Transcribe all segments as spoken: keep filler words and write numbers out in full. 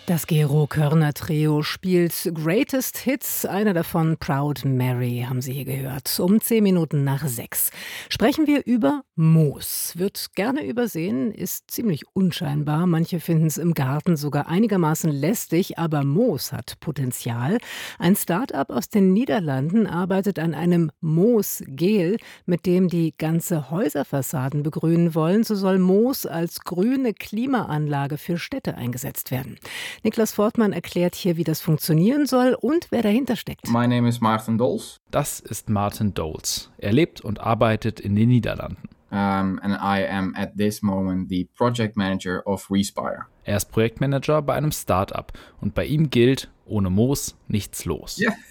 Das Gero-Körner-Trio spielt Greatest Hits, einer davon Proud Mary, haben Sie hier gehört, um zehn Minuten nach sechs. Sprechen wir über Moos. Wird gerne übersehen, ist ziemlich unscheinbar. Manche finden es im Garten sogar einigermaßen lästig, aber Moos hat Potenzial. Ein Start-up aus den Niederlanden arbeitet an einem Moosgel, mit dem die ganze Häuserfassaden begrünen wollen. So soll Moos als grüne Klimaanlage für Städte eingesetzt werden. Niklas Fortmann erklärt hier, wie das funktionieren soll und wer dahinter steckt. My name is Maarten Dols. Das ist Maarten Dols. Er lebt und arbeitet in den Niederlanden. Um, and I am at this moment the project manager of Respire. Er ist Projektmanager bei einem Start-up und bei ihm gilt, ohne Moos nichts los. Yeah.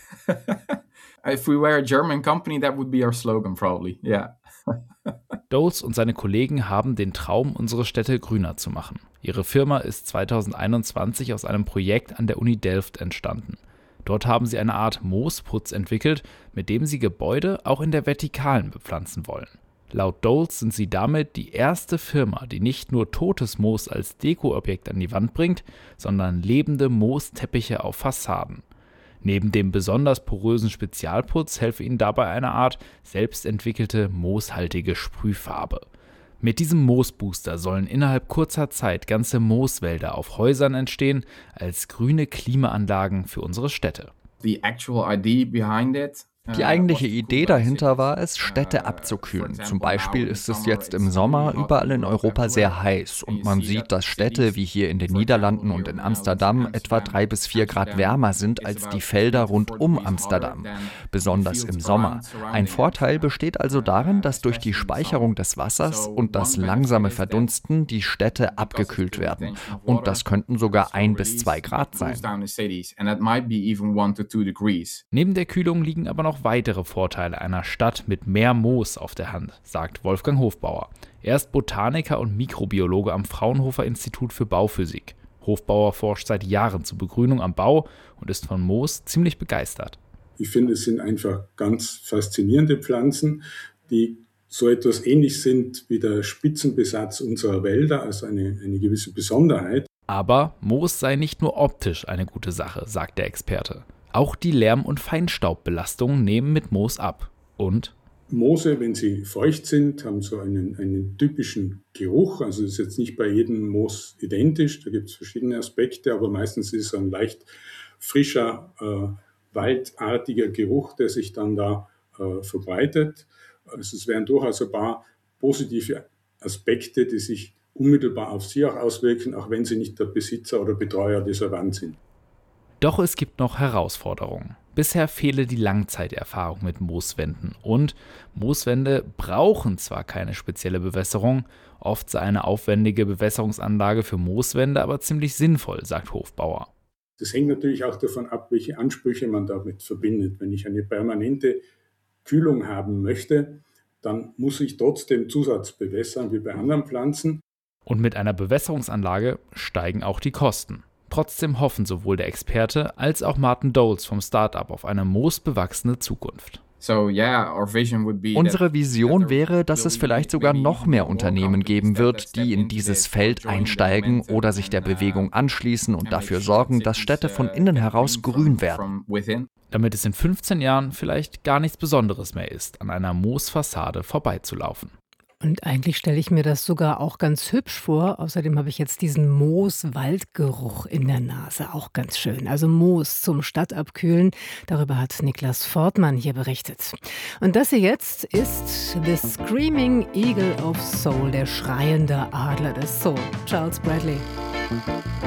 If we were a German company, that would be our slogan probably. Yeah. Dols und seine Kollegen haben den Traum, unsere Städte grüner zu machen. Ihre Firma ist zweitausendeinundzwanzig aus einem Projekt an der Uni Delft entstanden. Dort haben sie eine Art Moosputz entwickelt, mit dem sie Gebäude auch in der Vertikalen bepflanzen wollen. Laut Dols sind sie damit die erste Firma, die nicht nur totes Moos als Dekoobjekt an die Wand bringt, sondern lebende Moosteppiche auf Fassaden. Neben dem besonders porösen Spezialputz helfe ihnen dabei eine Art selbstentwickelte mooshaltige Sprühfarbe. Mit diesem Moosbooster sollen innerhalb kurzer Zeit ganze Mooswälder auf Häusern entstehen, als grüne Klimaanlagen für unsere Städte. The actual idea behind it. Die eigentliche Idee dahinter war es, Städte abzukühlen. Zum Beispiel ist es jetzt im Sommer überall in Europa sehr heiß und man sieht, dass Städte wie hier in den Niederlanden und in Amsterdam etwa drei bis vier Grad wärmer sind als die Felder rund um Amsterdam, besonders im Sommer. Ein Vorteil besteht also darin, dass durch die Speicherung des Wassers und das langsame Verdunsten die Städte abgekühlt werden. Und das könnten sogar ein bis zwei Grad sein. Neben der Kühlung liegen aber noch weitere Vorteile einer Stadt mit mehr Moos auf der Hand, sagt Wolfgang Hofbauer. Er ist Botaniker und Mikrobiologe am Fraunhofer Institut für Bauphysik. Hofbauer forscht seit Jahren zur Begrünung am Bau und ist von Moos ziemlich begeistert. Ich finde, es sind einfach ganz faszinierende Pflanzen, die so etwas ähnlich sind wie der Spitzenbesatz unserer Wälder, also eine, eine gewisse Besonderheit. Aber Moos sei nicht nur optisch eine gute Sache, sagt der Experte. Auch die Lärm- und Feinstaubbelastungen nehmen mit Moos ab. Und Moose, wenn sie feucht sind, haben so einen, einen typischen Geruch. Also das ist jetzt nicht bei jedem Moos identisch, da gibt es verschiedene Aspekte, aber meistens ist es ein leicht frischer, äh, waldartiger Geruch, der sich dann da äh, verbreitet. Also es wären durchaus ein paar positive Aspekte, die sich unmittelbar auf sie auch auswirken, auch wenn sie nicht der Besitzer oder Betreuer dieser Wand sind. Doch es gibt noch Herausforderungen. Bisher fehle die Langzeiterfahrung mit Mooswänden und Mooswände brauchen zwar keine spezielle Bewässerung, oft sei eine aufwendige Bewässerungsanlage für Mooswände aber ziemlich sinnvoll, sagt Hofbauer. Das hängt natürlich auch davon ab, welche Ansprüche man damit verbindet. Wenn ich eine permanente Kühlung haben möchte, dann muss ich trotzdem Zusatz bewässern wie bei anderen Pflanzen. Und mit einer Bewässerungsanlage steigen auch die Kosten. Trotzdem hoffen sowohl der Experte als auch Maarten Dols vom Start-up auf eine moosbewachsene Zukunft. Unsere Vision wäre, dass es vielleicht sogar noch mehr Unternehmen geben wird, die in dieses Feld einsteigen oder sich der Bewegung anschließen und dafür sorgen, dass Städte von innen heraus grün werden. Damit es in fünfzehn Jahren vielleicht gar nichts Besonderes mehr ist, an einer Moosfassade vorbeizulaufen. Und eigentlich stelle ich mir das sogar auch ganz hübsch vor. Außerdem habe ich jetzt diesen Moos-Waldgeruch in der Nase. Auch ganz schön. Also Moos zum Stadtabkühlen. Darüber hat Niklas Fortmann hier berichtet. Und das hier jetzt ist The Screaming Eagle of Soul, der schreiende Adler des Soul. Charles Bradley.